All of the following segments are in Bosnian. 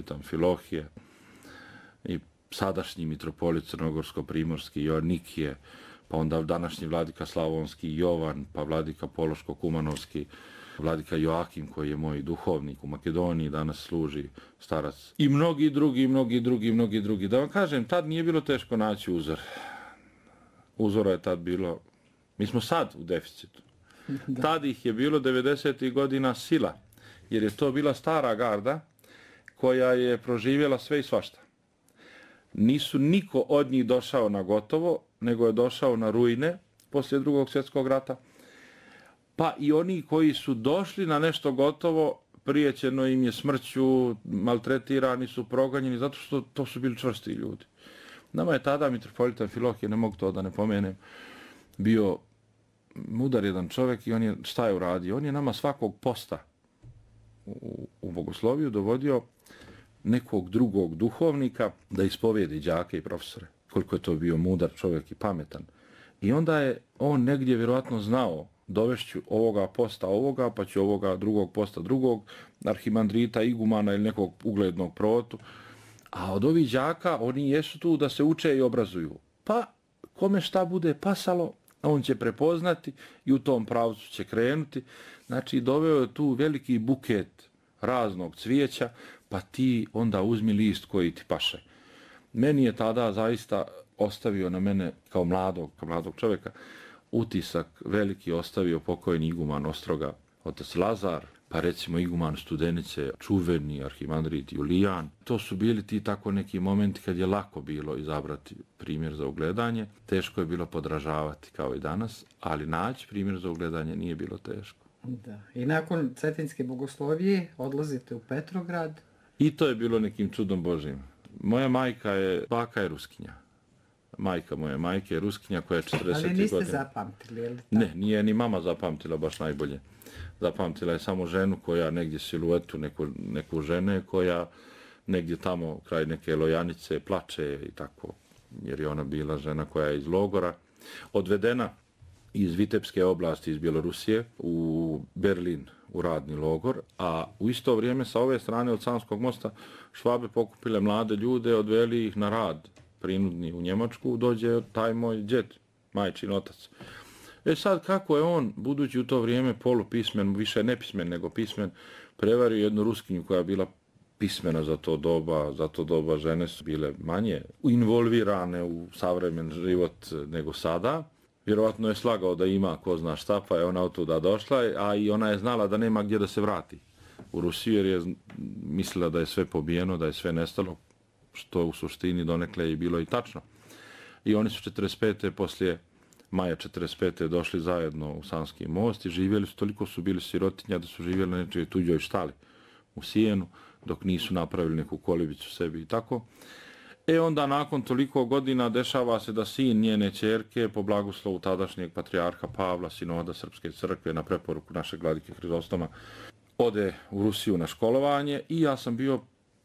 mitropolita Amfilohije i sadašnji mitropolit Crnogorsko-primorski Joannikije, pa onda današnji vladika Slavonski Jovan, pa vladika Pološko-Kumanovski, vladika Joakim koji je moj duhovnik u Makedoniji, danas služi starac. I mnogi drugi. Da vam kažem, tad nije bilo teško naći uzor. Uzora je tad bilo, mi smo sad u deficitu. Tad ih je bilo 90. godina sila, jer je to bila stara garda koja je proživjela sve i svašta. Nisu niko od njih došao na gotovo, nego je došao na ruine poslije Drugog svjetskog rata. Pa i oni koji su došli na nešto gotovo, prijećeno im je smrću, maltretirani su, proganjeni, zato što to su bili čvrsti ljudi. Nama je tada mitropolit Amfilohije, ne mogu to da ne pomenem, bio mudar jedan čovjek i on je, šta je uradio? On je nama svakog posta u bogosloviju dovodio nekog drugog duhovnika da ispovijedi đake i profesore. Koliko je to bio mudar čovjek i pametan. I onda je on negdje vjerojatno znao, dovešću ovoga posta ovoga, pa ću ovoga drugog posta drugog, arhimandrita, igumana ili nekog uglednog protu. A od ovih đaka oni jesu tu da se uče i obrazuju. Pa kome šta bude pasalo, on će prepoznati i u tom pravcu će krenuti. Znači doveo je tu veliki buket raznog cvijeća, pa ti onda uzmi list koji ti paše. Meni je tada zaista ostavio na mene kao mladog čovjeka utisak veliki ostavio pokojni iguman Ostroga, otac Lazar, pa recimo iguman Studenice, čuveni arhimandrit Julijan. To su bili ti tako neki momenti kad je lako bilo izabrati primjer za ugledanje. Teško je bilo podražavati kao i danas, ali naći primjer za ugledanje nije bilo teško. Da. I nakon Cetinjske bogoslovije odlazite u Petrograd. I to je bilo nekim čudom Božim. Moja baka je Ruskinja. Majka moje majke je Ruskinja koja je 40 godina. Ali niste zapamtili, je li tako? Ne, nije ni mama zapamtila baš najbolje. Zapamtila je samo ženu koja negdje siluetu, neku žene koja negdje tamo kraj neke lojanice plače i tako. Jer je ona bila žena koja je iz logora. Odvedena iz Vitebske oblasti, iz Bjelorusije, u Berlin, u radni logor, a u isto vrijeme sa ove strane od Savskog mosta Švabe pokupile mlade ljude, odveli ih na rad prinudni u Njemačku, dođe taj moj djed, majčin otac. Sad kako je on, budući u to vrijeme polupismen, više nepismen nego pismen, prevario jednu Ruskinju koja je bila pismena za to doba žene su bile manje involvirane u savremen život nego sada. Vjerovatno je slagao da ima ko zna šta, pa je ona od tuda došla, a i ona je znala da nema gdje da se vrati u Rusiju, jer je mislila da je sve pobijeno, da je sve nestalo, što u suštini donekle je bilo i tačno. I oni su 45. poslije maja 45. došli zajedno u Sanski most i živjeli su, toliko su bili sirotinja da su živjeli na nečoj tuđoj štali u Sijenu, dok nisu napravili neku kolibicu sebi i tako. Onda nakon toliko godina dešava se da sin njene ćerke po blagoslovu tadašnjeg patrijarha Pavla, sinoda Srpske crkve na preporuku našeg vladike Hrizostoma, ode u Rusiju na školovanje i ja sam bio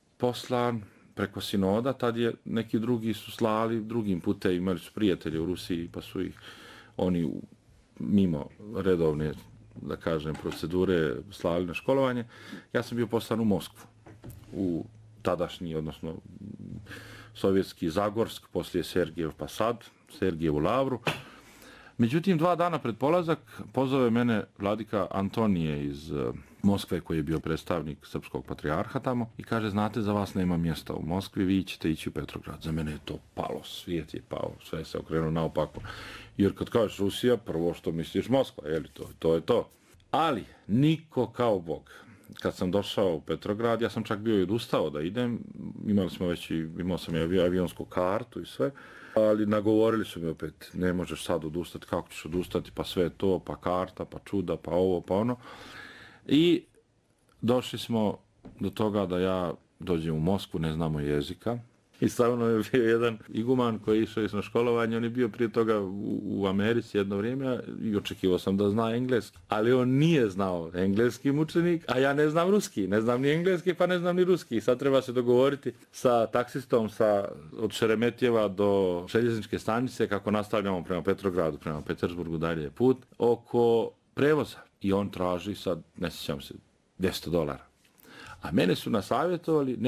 poslan preko sinoda. Tad je neki drugi su slali drugim putem, imali su prijatelje u Rusiji pa su ih oni mimo redovne, da kažem, procedure slali na školovanje. Ja sam bio poslan u Moskvu, u tadašnji, odnosno sovjetski Zagorsk, poslije Sergijev Pasad, Sergijevu Lavru. Međutim, 2 dana pred polazak pozove mene vladika Antonije iz Moskve, koji je bio predstavnik srpskog patrijarha tamo, i kaže, znate, za vas nema mjesta u Moskvi, vi ćete ići u Petrograd. Za mene je to palo, svijet je pao, sve se okrenuo naopako. Jer kad kažeš Rusija, prvo što misliš Moskva, je li to je to. Ali niko kao Bog. Kad sam došao u Petrograd, ja sam čak bio i odustao da idem, imao sam i avionsku kartu i sve, ali nagovorili su mi opet, ne možeš sad odustati, kako ćeš odustati, pa sve to, pa karta, pa čuda, pa ovo, pa ono. I došli smo do toga da ja dođem u Moskvu, ne znamo jezika. I stavno je bio jedan iguman koji je išao na školovanje, on je bio prije toga u Americi jedno vrijeme i očekivao sam da zna engleski. Ali on nije znao engleski mučenik, a ja ne znam ruski, ne znam ni engleski pa ne znam ni ruski. Sad treba se dogovoriti sa taksistom od Šeremetjeva do željezničke stanice kako nastavljamo prema Petrogradu, prema Petersburgu, dalje je put, oko prevoza. I on traži sad, ne sjećam se, $200. A mene su nasavjetovali,